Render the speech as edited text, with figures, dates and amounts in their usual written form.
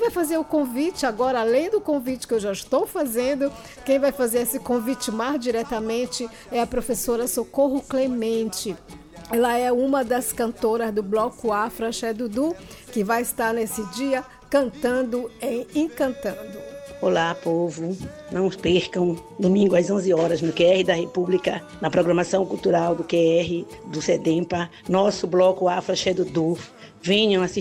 vai fazer o convite agora, além do convite que eu já estou fazendo, quem vai fazer esse convite mais diretamente é a professora Socorro Clemente. Ela é uma das cantoras do Bloco Afro Axé Dudu, que vai estar nesse dia cantando e encantando. Olá, povo. Não percam, domingo às 11 horas no QR da República, na programação cultural do QR, do SEDEMPA, nosso Bloco Afro Axé Dudu. Venham assistir.